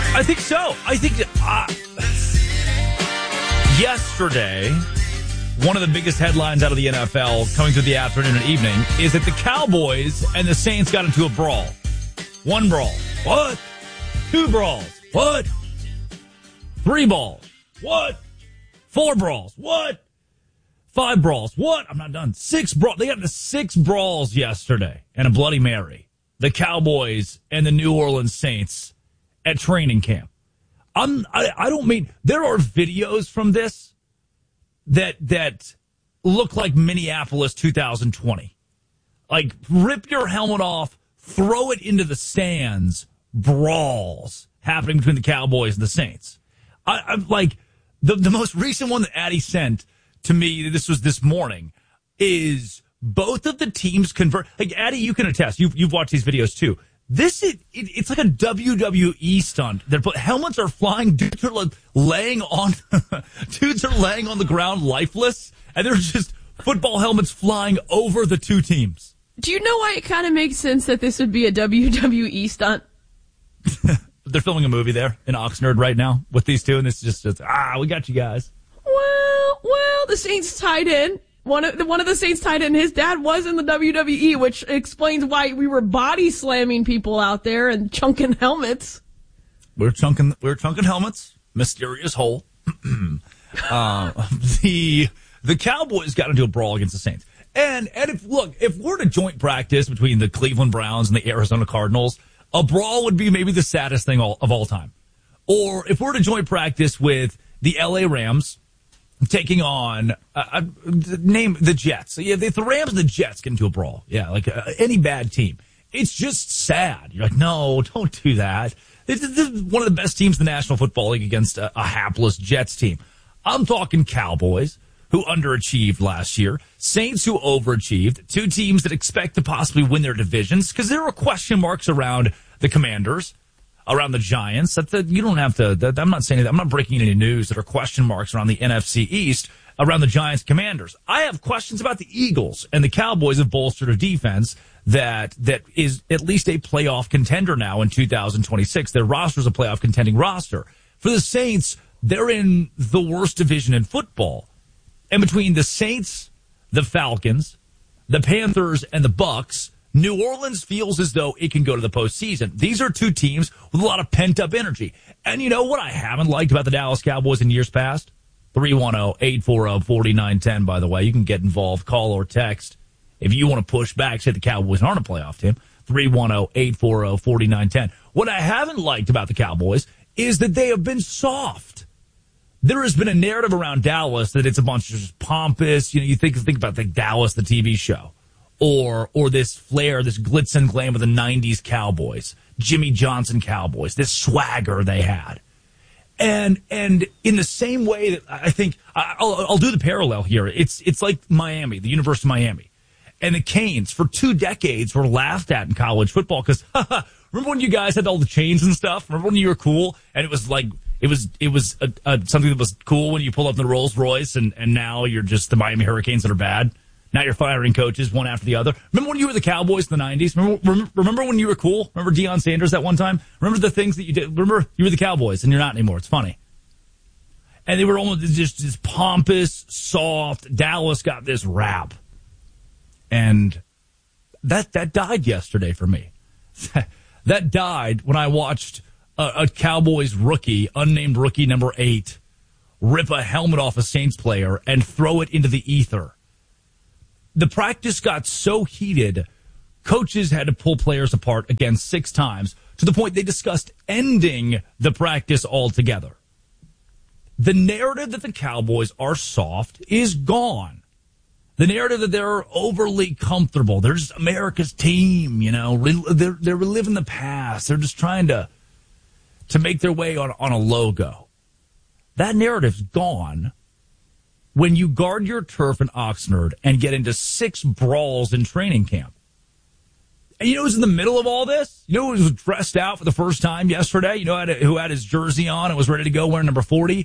I think so. I think yesterday, one of the biggest headlines out of the NFL coming through the afternoon and evening is that the Cowboys and the Saints got into a brawl. One brawl. What? Two brawls. What? Three brawls. What? Four brawls. What? Five brawls. What? I'm not done. Six brawls. They got into six brawls yesterday and a Bloody Mary. The Cowboys and the New Orleans Saints at training camp. I don't mean, there are videos from this that look like Minneapolis 2020. Like, rip your helmet off, throw it into the stands, brawls happening between the Cowboys and the Saints. I'm like, the most recent one that Addie sent to me, this was this morning, is both of the teams convert. Like, Addie, you can attest. You've watched these videos too. It's like a WWE stunt. Helmets are flying. Dudes are laying on the ground lifeless, and there's just football helmets flying over the two teams. Do you know why it kind of makes sense that this would be a WWE stunt? They're filming a movie there in Oxnard right now with these two, and this is just we got you guys. Well, the Saints tied in. One of the Saints tight end, his dad was in the WWE, which explains why we were body slamming people out there and chunking helmets. We're chunking helmets. Mysterious hole. The Cowboys got into a brawl against the Saints. And if we're at a joint practice between the Cleveland Browns and the Arizona Cardinals, a brawl would be maybe the saddest thing of all time. Or if we're at a joint practice with the LA Rams taking on, name the Jets. So, yeah, if the Rams and the Jets get into a brawl, yeah, like any bad team, it's just sad. You're like, no, don't do that. This is one of the best teams in the National Football League against a hapless Jets team. I'm talking Cowboys, who underachieved last year, Saints, who overachieved, two teams that expect to possibly win their divisions, because there are question marks around the Commanders, around the Giants. You don't have to, I'm not saying that. I'm not breaking any news that are question marks around the NFC East, around the Giants Commanders. I have questions about the Eagles, and the Cowboys have bolstered a defense that is at least a playoff contender now in 2026. Their roster is a playoff contending roster. For the Saints, they're in the worst division in football. And between the Saints, the Falcons, the Panthers, and the Bucks, New Orleans feels as though it can go to the postseason. These are two teams with a lot of pent-up energy. And you know what I haven't liked about the Dallas Cowboys in years past? 310-840-4910, by the way. You can get involved, call or text. If you want to push back, say the Cowboys aren't a playoff team, 310-840-4910. What I haven't liked about the Cowboys is that they have been soft. There has been a narrative around Dallas that it's a bunch of just pompous. You know, you think about the Dallas, the TV show. Or this flair, this glitz and glam of the 90s Cowboys, Jimmy Johnson Cowboys, this swagger they had. And in the same way that I think, I'll do the parallel here. It's like Miami, the University of Miami. And the Canes, for 2 decades, were laughed at in college football because, remember when you guys had all the chains and stuff? Remember when you were cool? And it was like, it was something that was cool when you pulled up in the Rolls Royce, and now you're just the Miami Hurricanes that are bad. Now you're firing coaches one after the other. Remember when you were the Cowboys in the 90s? Remember when you were cool? Remember Deion Sanders that one time? Remember the things that you did? Remember you were the Cowboys and you're not anymore. It's funny. And they were almost just this pompous, soft. Dallas got this rap. And that died yesterday for me. That died when I watched a Cowboys rookie, unnamed rookie number 8, rip a helmet off a Saints player and throw it into the ether. The practice got so heated, coaches had to pull players apart again 6 times, to the point they discussed ending the practice altogether. The narrative that the Cowboys are soft is gone. The narrative that they're overly comfortable, they're just America's team, you know, they're reliving the past. They're just trying to make their way on a logo. That narrative's gone when you guard your turf in Oxnard and get into 6 brawls in training camp. And you know who's in the middle of all this? You know who was dressed out for the first time yesterday? You know who had his jersey on and was ready to go wearing number 40?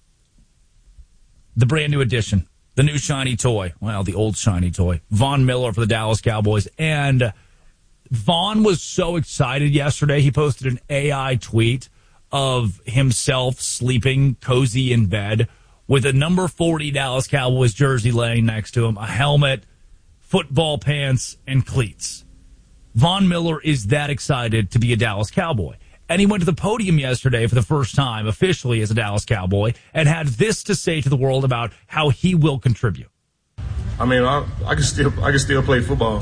The brand new addition. The new shiny toy. Well, the old shiny toy. Von Miller for the Dallas Cowboys. And Von was so excited yesterday, he posted an AI tweet of himself sleeping cozy in bed with a number 40 Dallas Cowboys jersey laying next to him, a helmet, football pants, and cleats. Von Miller is that excited to be a Dallas Cowboy. And he went to the podium yesterday for the first time officially as a Dallas Cowboy and had this to say to the world about how he will contribute. I mean, I can still play football.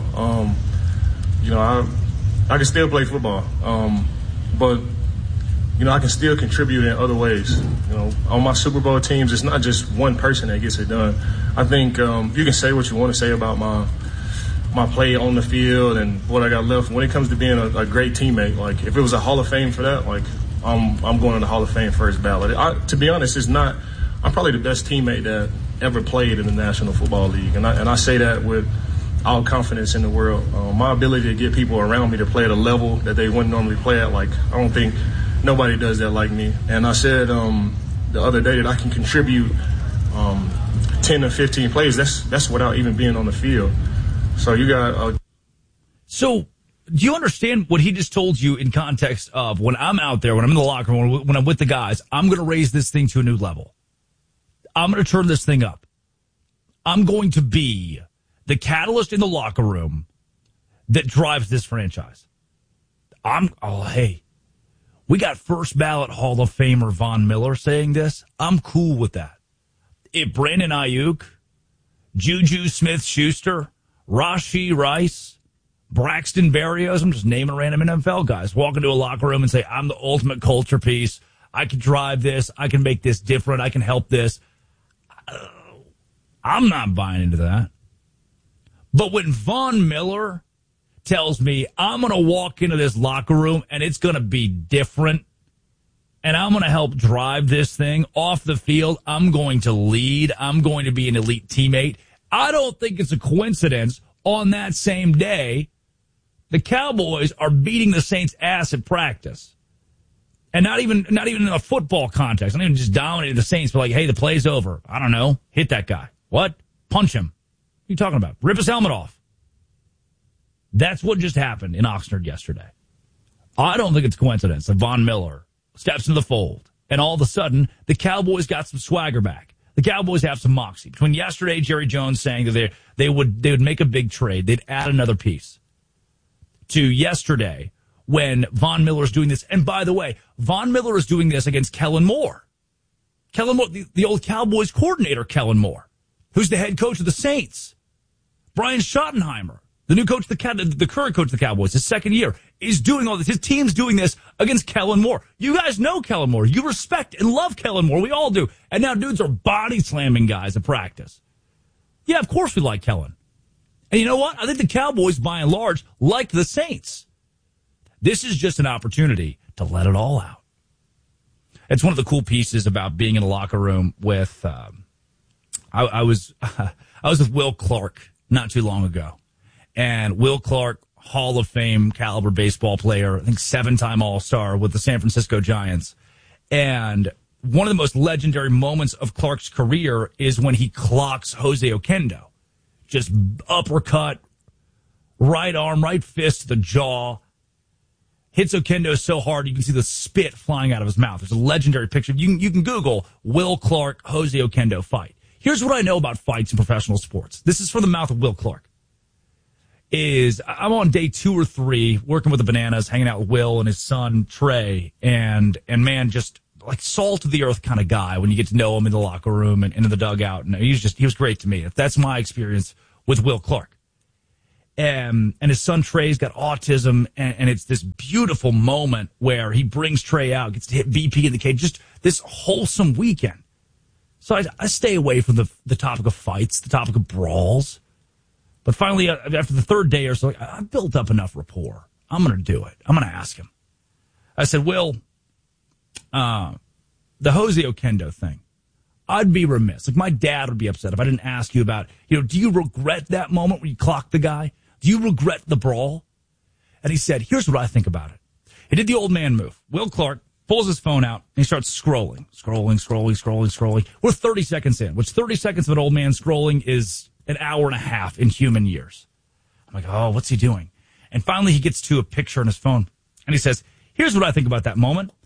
I can still play football. But I can still contribute in other ways. On my Super Bowl teams, it's not just one person that gets it done. I think you can say what you want to say about my play on the field and what I got left. When it comes to being a great teammate, like if it was a Hall of Fame for that, like I'm going to the Hall of Fame first ballot. To be honest, I'm probably the best teammate that ever played in the National Football League, and I say that with all confidence in the world. My ability to get people around me to play at a level that they wouldn't normally play at, like I don't think nobody does that like me. And I said the other day that I can contribute 10 to 15 plays. That's without even being on the field. So you got. So do you understand what he just told you in context of when I'm out there, when I'm in the locker room, when I'm with the guys, I'm going to raise this thing to a new level. I'm going to turn this thing up. I'm going to be the catalyst in the locker room that drives this franchise. Hey, we got first ballot Hall of Famer Von Miller saying this. I'm cool with that. If Brandon Ayuk, Juju Smith-Schuster, Rashee Rice, Braxton Berrios, I'm just naming random NFL guys, walk into a locker room and say, I'm the ultimate culture piece. I can drive this. I can make this different. I can help this. I'm not buying into that. But when Von Miller tells me I'm going to walk into this locker room and it's going to be different and I'm going to help drive this thing off the field, I'm going to lead, I'm going to be an elite teammate, I don't think it's a coincidence on that same day the Cowboys are beating the Saints' ass at practice. And not even in a football context. Not even just dominating the Saints, but like, hey, the play's over. I don't know. Hit that guy. What? Punch him. What are you talking about? Rip his helmet off. That's what just happened in Oxnard yesterday. I don't think it's a coincidence that Von Miller steps into the fold, and all of a sudden, the Cowboys got some swagger back. The Cowboys have some moxie. Between yesterday, Jerry Jones saying that they would make a big trade. They'd add another piece. To yesterday, when Von Miller's doing this. And by the way, Von Miller is doing this against Kellen Moore. Kellen Moore, the old Cowboys coordinator, Kellen Moore, who's the head coach of the Saints. Brian Schottenheimer, the new coach, the current coach of the Cowboys, his second year, is doing all this. His team's doing this against Kellen Moore. You guys know Kellen Moore. You respect and love Kellen Moore. We all do. And now dudes are body slamming guys at practice. Yeah, of course we like Kellen. And you know what? I think the Cowboys, by and large, like the Saints. This is just an opportunity to let it all out. It's one of the cool pieces about being in a locker room with, I was with Will Clark not too long ago. And Will Clark, Hall of Fame caliber baseball player, I think 7-time All-Star with the San Francisco Giants. And one of the most legendary moments of Clark's career is when he clocks Jose Oquendo. Just uppercut, right arm, right fist to the jaw. Hits Oquendo so hard you can see the spit flying out of his mouth. There's a legendary picture. You can Google Will Clark, Jose Oquendo fight. Here's what I know about fights in professional sports. This is from the mouth of Will Clark. I'm on day 2 or 3 working with the Bananas, hanging out with Will and his son Trey, and man, just like salt of the earth kind of guy when you get to know him in the locker room and in the dugout. And he was great to me. That's my experience with Will Clark. And his son Trey's got autism, and it's this beautiful moment where he brings Trey out, gets to hit BP in the cage, just this wholesome weekend. So I stay away from the topic of fights, the topic of brawls. But finally, after the 3rd day or so, I built up enough rapport. I'm going to do it. I'm going to ask him. I said, Will, the Jose Oquendo thing, I'd be remiss. Like, my dad would be upset if I didn't ask you about, do you regret that moment when you clocked the guy? Do you regret the brawl? And he said, here's what I think about it. He did the old man move. Will Clark pulls his phone out, and he starts scrolling. We're 30 seconds in, which 30 seconds of an old man scrolling is an hour and a half in human years. I'm like, oh, what's he doing? And finally he gets to a picture on his phone, and he says, here's what I think about that moment.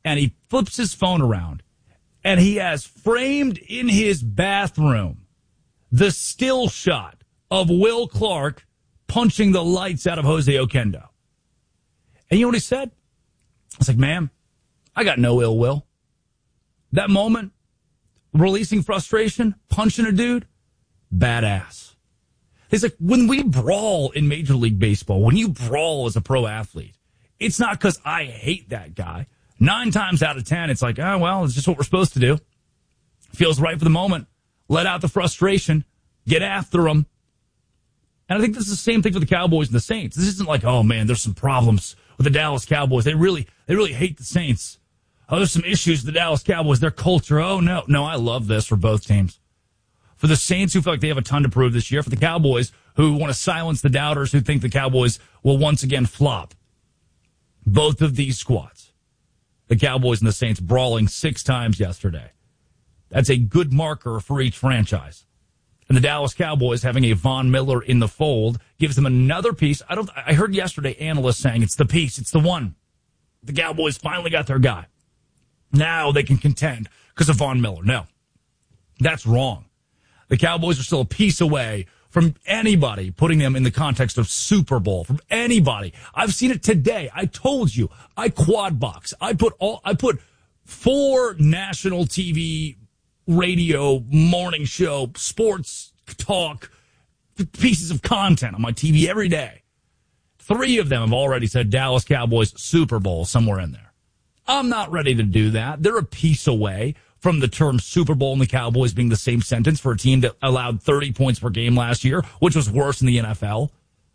and he flips his phone around, and he has framed in his bathroom the still shot of Will Clark punching the lights out of Jose Oquendo. And you know what he said? I was like, man, I got no ill will. That moment, releasing frustration, punching a dude, badass. He's like, when we brawl in Major League Baseball, when you brawl as a pro athlete, it's not because I hate that guy. 9 times out of 10, it's like, oh, well, it's just what we're supposed to do. Feels right for the moment. Let out the frustration. Get after him. And I think this is the same thing for the Cowboys and the Saints. This isn't like, oh, man, there's some problems with the Dallas Cowboys. They really hate the Saints. Oh, there's some issues with the Dallas Cowboys, their culture. Oh, no. No, I love this for both teams. For the Saints, who feel like they have a ton to prove this year. For the Cowboys, who want to silence the doubters, who think the Cowboys will once again flop. Both of these squads, the Cowboys and the Saints, brawling 6 times yesterday. That's a good marker for each franchise. And the Dallas Cowboys having a Von Miller in the fold gives them another piece. I heard yesterday analysts saying it's the piece, it's the one. The Cowboys finally got their guy. Now they can contend because of Von Miller. No, that's wrong. The Cowboys are still a piece away from anybody putting them in the context of Super Bowl, from anybody. I've seen it today. I told you, I quad box. I put 4 national TV, radio, morning show, sports talk pieces of content on my TV every day. 3 of them have already said Dallas Cowboys Super Bowl somewhere in there. I'm not ready to do that. They're a piece away from the term Super Bowl and the Cowboys being the same sentence for a team that allowed 30 points per game last year, which was worse in the NFL.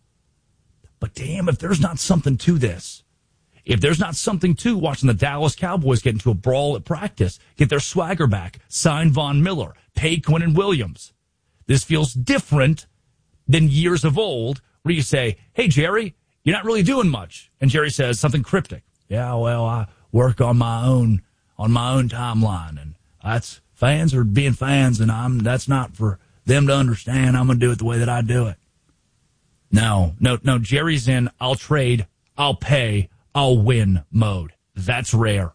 But damn, if there's not something to this, if there's not something to watching the Dallas Cowboys get into a brawl at practice, get their swagger back, sign Von Miller, pay Quinnen Williams, this feels different than years of old where you say, hey, Jerry, you're not really doing much. And Jerry says something cryptic. Yeah, well, I work on my own timeline, and that's fans are being fans, and that's not for them to understand. I'm going to do it the way that I do it. No, Jerry's in I'll trade, I'll pay, I'll win mode. That's rare.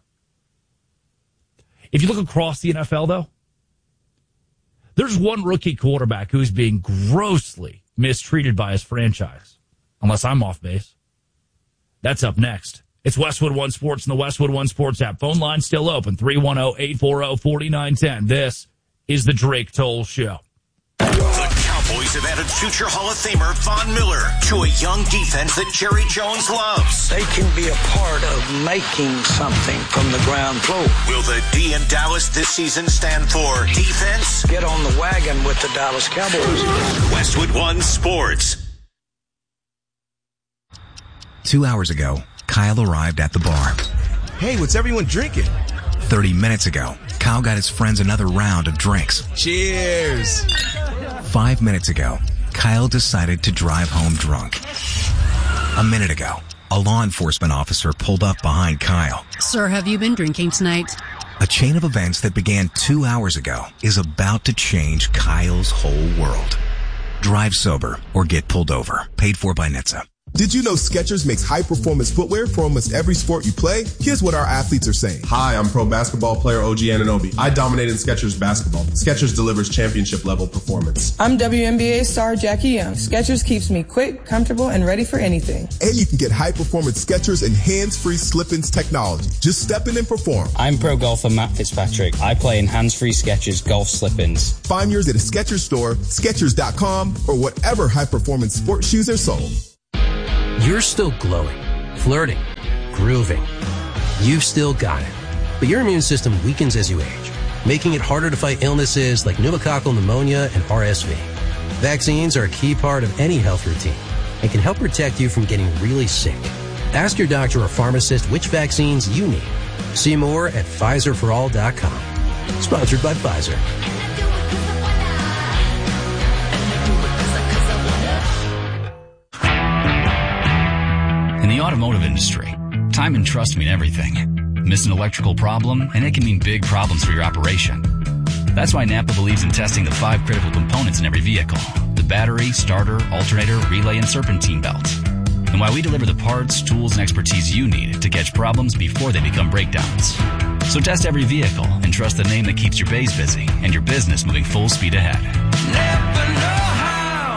If you look across the NFL, though, there's one rookie quarterback who's being grossly mistreated by his franchise, unless I'm off base. That's up next. It's Westwood One Sports and the Westwood One Sports app. Phone line still open, 310-840-4910. This is the Drake Toll Show. The Cowboys have added future Hall of Famer Von Miller to a young defense that Jerry Jones loves. They can be a part of making something from the ground floor. Will the D in Dallas this season stand for defense? Get on the wagon with the Dallas Cowboys. Westwood One Sports. 2 hours ago, Kyle arrived at the bar. Hey, what's everyone drinking? 30 minutes ago, Kyle got his friends another round of drinks. Cheers! 5 minutes ago, Kyle decided to drive home drunk. A minute ago, a law enforcement officer pulled up behind Kyle. Sir, have you been drinking tonight? A chain of events that began 2 hours ago is about to change Kyle's whole world. Drive sober or get pulled over. Paid for by NHTSA. Did you know Skechers makes high-performance footwear for almost every sport you play? Here's what our athletes are saying. Hi, I'm pro basketball player OG Anunoby. I dominate in Skechers basketball. Skechers delivers championship-level performance. I'm WNBA star Jackie Young. Skechers keeps me quick, comfortable, and ready for anything. And you can get high-performance Skechers and hands-free slip-ins technology. Just step in and perform. I'm pro golfer Matt Fitzpatrick. I play in hands-free Skechers golf slip-ins. Find yours at a Skechers store, Skechers.com, or whatever high-performance sports shoes are sold. You're still glowing, flirting, grooving. You've still got it. But your immune system weakens as you age, making it harder to fight illnesses like pneumococcal pneumonia and RSV. Vaccines are a key part of any health routine and can help protect you from getting really sick. Ask your doctor or pharmacist which vaccines you need. See more at PfizerForAll.com. Sponsored by Pfizer. In the automotive industry, time and trust mean everything. Miss an electrical problem, and it can mean big problems for your operation. That's why Napa believes in testing the 5 critical components in every vehicle: the battery, starter, alternator, relay, and serpentine belts. and why we deliver the parts, tools, and expertise you need to catch problems before they become breakdowns. So test every vehicle and trust the name that keeps your bays busy and your business moving full speed ahead. Never know how.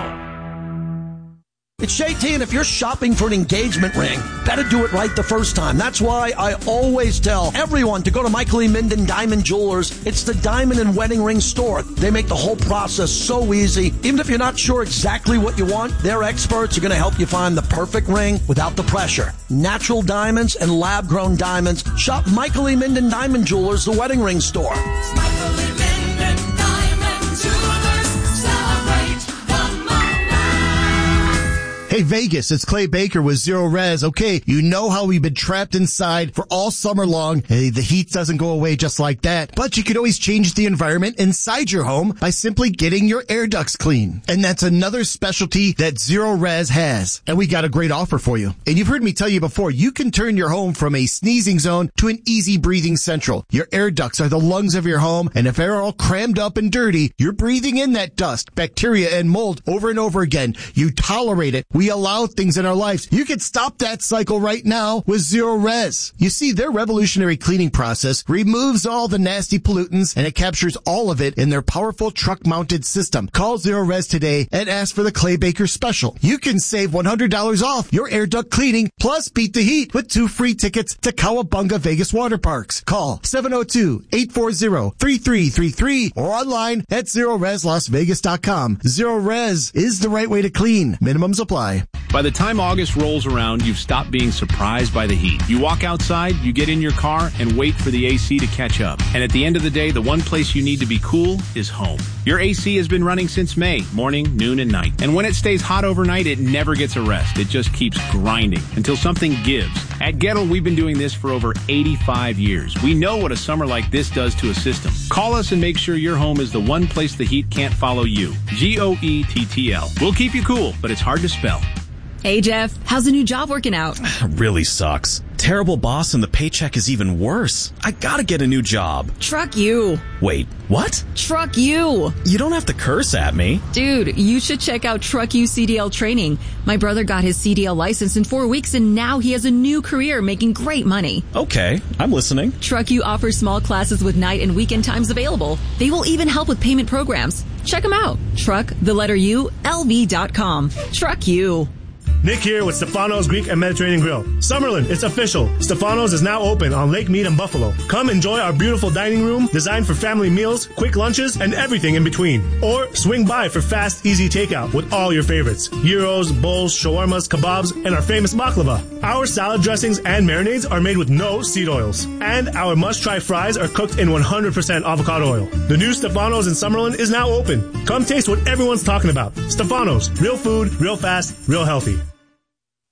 It's JT, and if you're shopping for an engagement ring, better do it right the first time. That's why I always tell everyone to go to Michael E. Minden Diamond Jewelers. It's the diamond and wedding ring store. They make the whole process so easy. Even if you're not sure exactly what you want, their experts are going to help you find the perfect ring without the pressure. Natural diamonds and lab-grown diamonds. Shop Michael E. Minden Diamond Jewelers, the wedding ring store. It's Michael E. Minden Diamond Jewelers. Celebrate the moment. Hey, Vegas, it's Clay Baker with Zero Res. Okay, you know how we've been trapped inside for all summer long. Hey, the heat doesn't go away just like that. But you can always change the environment inside your home by simply getting your air ducts clean. And that's another specialty that Zero Res has. And we got a great offer for you. And you've heard me tell you before, you can turn your home from a sneezing zone to an easy breathing central. Your air ducts are the lungs of your home, and if they're all crammed up and dirty, you're breathing in that dust, bacteria, and mold over and over again. You tolerate it. We allow things in our lives. You can stop that cycle right now with Zero Res. You see, their revolutionary cleaning process removes all the nasty pollutants, and it captures all of it in their powerful truck-mounted system. Call Zero Res today and ask for the Clay Baker special. You can save $100 off your air duct cleaning, plus beat the heat with 2 free tickets to Cowabunga Vegas Water Parks. Call 702-840-3333 or online at ZeroResLasVegas.com. Zero Res is the right way to clean. Minimums apply. By the time August rolls around, you've stopped being surprised by the heat. You walk outside, you get in your car, and wait for the AC to catch up. And at the end of the day, the one place you need to be cool is home. Your AC has been running since May, morning, noon, and night. And when it stays hot overnight, it never gets a rest. It just keeps grinding until something gives. At Gettle, we've been doing this for over 85 years. We know what a summer like this does to a system. Call us and make sure your home is the one place the heat can't follow you. GOETTL. We'll keep you cool, but it's hard to spell. Hey, Jeff, how's the new job working out? Really sucks. Terrible boss, and the paycheck is even worse. I gotta get a new job. Truck you. Wait, what? Truck you. You don't have to curse at me. Dude, you should check out Truck You CDL training. My brother got his CDL license in 4 weeks, and now he has a new career making great money. Okay, I'm listening. Truck You offers small classes with night and weekend times available. They will even help with payment programs. Check them out. TruckLV.com. Truck You. Nick here with Stefano's Greek and Mediterranean Grill. Summerlin, it's official. Stefano's is now open on Lake Mead and Buffalo. Come enjoy our beautiful dining room designed for family meals, quick lunches, and everything in between. Or swing by for fast, easy takeout with all your favorites. Gyros, bowls, shawarmas, kebabs, and our famous baklava. Our salad dressings and marinades are made with no seed oils. And our must-try fries are cooked in 100% avocado oil. The new Stefano's in Summerlin is now open. Come taste what everyone's talking about. Stefano's. Real food, real fast, real healthy.